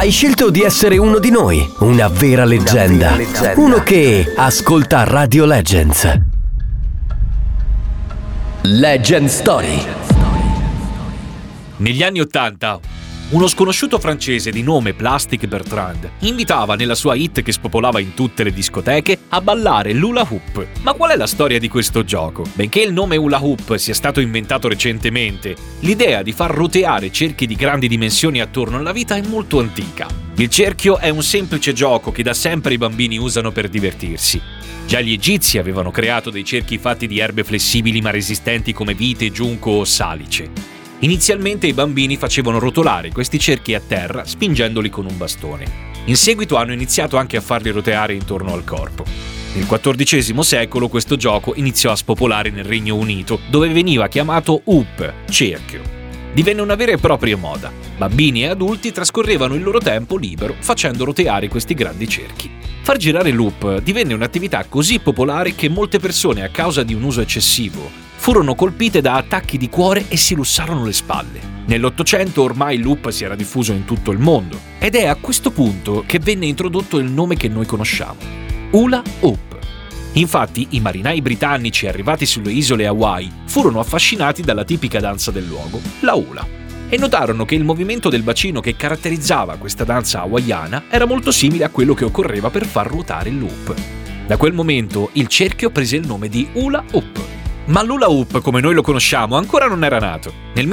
Hai scelto di essere uno di noi, una vera leggenda. Uno che ascolta Radio Legends. Legend Story. Negli anni '80, uno sconosciuto francese di nome Plastic Bertrand invitava nella sua hit che spopolava in tutte le discoteche a ballare l'hula hoop. Ma qual è la storia di questo gioco? Benché il nome hula hoop sia stato inventato recentemente, l'idea di far roteare cerchi di grandi dimensioni attorno alla vita è molto antica. Il cerchio è un semplice gioco che da sempre i bambini usano per divertirsi. Già gli egizi avevano creato dei cerchi fatti di erbe flessibili ma resistenti come vite, giunco o salice. Inizialmente i bambini facevano rotolare questi cerchi a terra spingendoli con un bastone. In seguito hanno iniziato anche a farli roteare intorno al corpo. Nel XIV secolo questo gioco iniziò a spopolare nel Regno Unito, dove veniva chiamato hoop, cerchio. Divenne una vera e propria moda. Bambini e adulti trascorrevano il loro tempo libero facendo roteare questi grandi cerchi. Far girare l'hoop divenne un'attività così popolare che molte persone, a causa di un uso eccessivo, furono colpite da attacchi di cuore e si lussarono le spalle. Nell'Ottocento ormai il loop si era diffuso in tutto il mondo ed è a questo punto che venne introdotto il nome che noi conosciamo, hula hoop. Infatti i marinai britannici arrivati sulle isole Hawaii furono affascinati dalla tipica danza del luogo, la hula, e notarono che il movimento del bacino che caratterizzava questa danza hawaiana era molto simile a quello che occorreva per far ruotare il loop. Da quel momento il cerchio prese il nome di hula hoop. Ma l'hula hoop, come noi lo conosciamo, ancora non era nato. Nel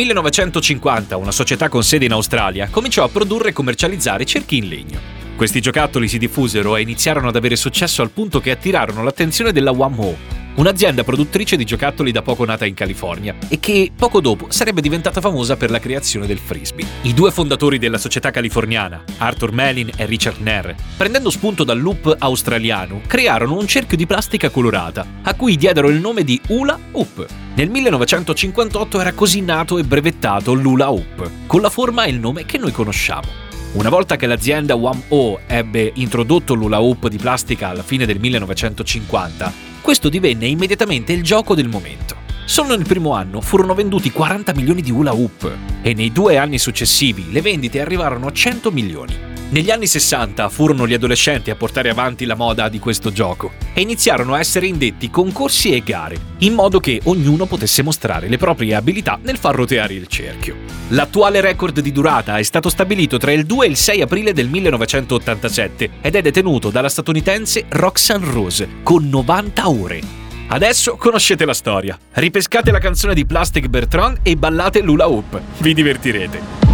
1950 una società con sede in Australia cominciò a produrre e commercializzare cerchi in legno. Questi giocattoli si diffusero e iniziarono ad avere successo al punto che attirarono l'attenzione della Wham-O, un'azienda produttrice di giocattoli da poco nata in California e che poco dopo sarebbe diventata famosa per la creazione del frisbee. I due fondatori della società californiana, Arthur Mellin e Richard Nair, prendendo spunto dal loop australiano, crearono un cerchio di plastica colorata, a cui diedero il nome di hula hoop. Nel 1958 era così nato e brevettato l'hula hoop, con la forma e il nome che noi conosciamo. Una volta che l'azienda Wham-O ebbe introdotto l'hula hoop di plastica alla fine del 1950, questo divenne immediatamente il gioco del momento. Solo nel primo anno furono venduti 40 milioni di hula hoop e nei 2 anni successivi le vendite arrivarono a 100 milioni. Negli anni 60 furono gli adolescenti a portare avanti la moda di questo gioco e iniziarono a essere indetti concorsi e gare, in modo che ognuno potesse mostrare le proprie abilità nel far roteare il cerchio. L'attuale record di durata è stato stabilito tra il 2 e il 6 aprile del 1987 ed è detenuto dalla statunitense Roxanne Rose con 90 ore. Adesso conoscete la storia. Ripescate la canzone di Plastic Bertrand e ballate l'hula hoop. Vi divertirete.